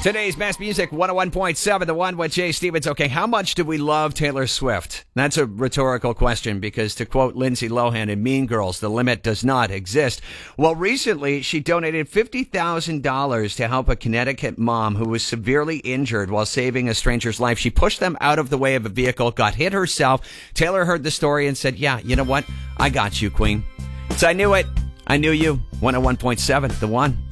Today's Best Music 101.7, the one with Jay Stevens. Okay, how much do we love Taylor Swift? That's a rhetorical question because, to quote Lindsay Lohan in Mean Girls, the limit does not exist. Well, recently she donated $50,000 to help a Connecticut mom who was severely injured while saving a stranger's life. She pushed them out of the way of a vehicle, got hit herself. Taylor heard the story and said, yeah, you know what? I got you, Queen. So I knew it. I knew you. 101.7, the one.